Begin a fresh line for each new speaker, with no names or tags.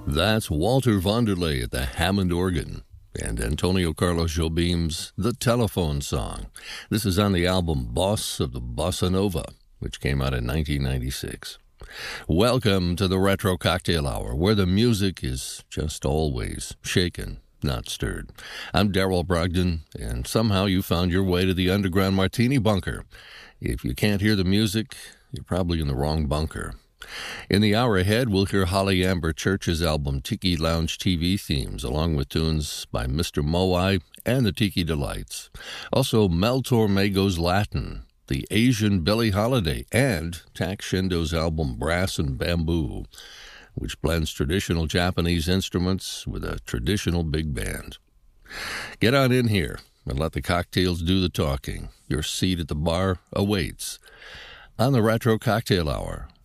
That's Walter Vanderlei at the Hammond organ and Antonio Carlos Jobim's The Telephone Song. This is on the album Boss of the Bossa Nova, which came out in 1996. Welcome to the Retro Cocktail Hour, where the music is just always shaken, not stirred. I'm Daryl Brogdon, and somehow you found your way to the underground martini bunker. If you can't hear the music, you're probably in the wrong bunker. In the hour ahead, we'll hear Holly Amber Church's album Tiki Lounge TV Themes, along with tunes by Mr. Moai and the Tiki Delights. Also, Mel Tormego's Latin, the Asian Billie Holiday, and Tak Shindo's album Brass and Bamboo, which blends traditional Japanese instruments with a traditional big band. Get on in here and let the cocktails do the talking. Your seat at the bar awaits on the Retro Cocktail Hour